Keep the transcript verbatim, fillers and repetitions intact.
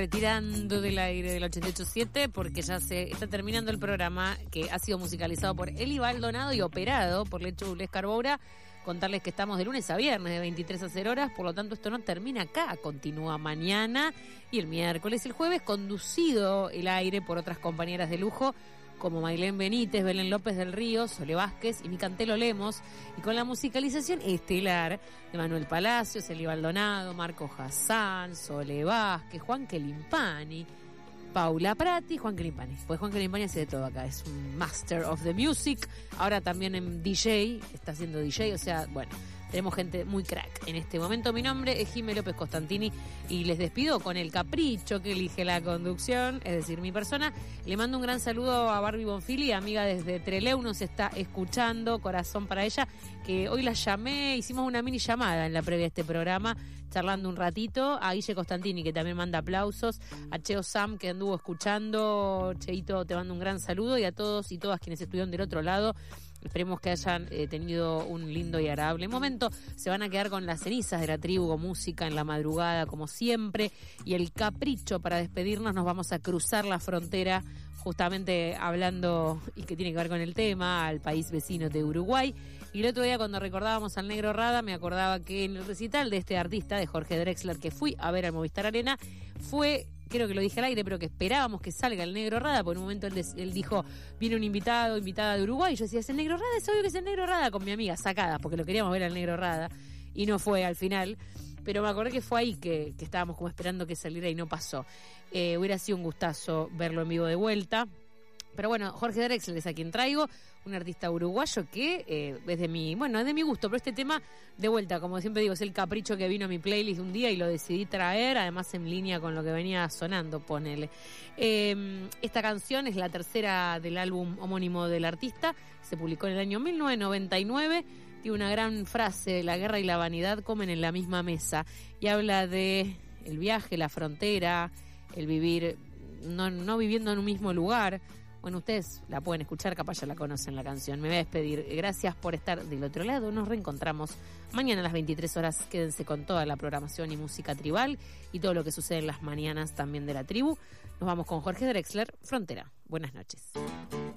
retirando del aire del ochenta y ocho punto siete porque ya se está terminando el programa que ha sido musicalizado por Eli Baldonado y operado por Lecho Bulés Carboura. Contarles que estamos de lunes a viernes de veintitrés a cero horas, por lo tanto esto no termina acá, continúa mañana y el miércoles y el jueves, conducido el aire por otras compañeras de lujo como Mailén Benítez, Belén López del Río, Sole Vázquez y Micantelo Lemos, y con la musicalización estelar de Manuel Palacios, Eli Baldonado, Marco Hassan, Sole Vázquez, Juan Quelimpani, Paula Prati, Juan Quelimpani. Pues Juan Quelimpani hace de todo acá, es un master of the music, ahora también en D J, está haciendo D J, o sea, bueno, tenemos gente muy crack en este momento. Mi nombre es Jimé López Costantini y les despido con el capricho que elige la conducción, es decir, mi persona. Le mando un gran saludo a Barbie Bonfili, amiga desde Trelew, nos está escuchando, corazón para ella, que hoy la llamé, hicimos una mini llamada en la previa de este programa, charlando un ratito, a Guille Costantini, que también manda aplausos, a Cheo Sam, que anduvo escuchando. Cheito, te mando un gran saludo, y a todos y todas quienes estuvieron del otro lado. Esperemos que hayan eh, tenido un lindo y agradable momento. Se van a quedar con las cenizas de la tribu, con música en la madrugada, como siempre. Y el capricho para despedirnos, nos vamos a cruzar la frontera, justamente hablando, y que tiene que ver con el tema, al país vecino de Uruguay. Y el otro día, cuando recordábamos al Negro Rada, me acordaba que en el recital de este artista, de Jorge Drexler, que fui a ver al Movistar Arena, fue... creo que lo dije al aire, pero que esperábamos que salga el Negro Rada, por un momento él, él dijo, viene un invitado, invitada de Uruguay, y yo decía, es el Negro Rada, es obvio que es el Negro Rada, con mi amiga, sacadas, porque lo queríamos ver al Negro Rada, y no fue al final, pero me acordé que fue ahí que, que estábamos como esperando que saliera y no pasó. Eh, hubiera sido un gustazo verlo en vivo de vuelta. Pero bueno, Jorge Drexler es a quien traigo, un artista uruguayo que eh, es de mi, bueno, es de mi gusto, pero este tema, de vuelta, como siempre digo, es el capricho que vino a mi playlist un día y lo decidí traer, además en línea con lo que venía sonando, ponele. Eh, esta canción es la tercera del álbum homónimo del artista, se publicó en el año mil novecientos noventa y nueve, tiene una gran frase, la guerra y la vanidad comen en la misma mesa, y habla de el viaje, la frontera, el vivir, no, no viviendo en un mismo lugar. Bueno, ustedes la pueden escuchar, capaz ya la conocen la canción. Me voy a despedir. Gracias por estar del otro lado. Nos reencontramos mañana a las veintitrés horas. Quédense con toda la programación y música tribal y todo lo que sucede en las mañanas también de la tribu. Nos vamos con Jorge Drexler, Frontera. Buenas noches.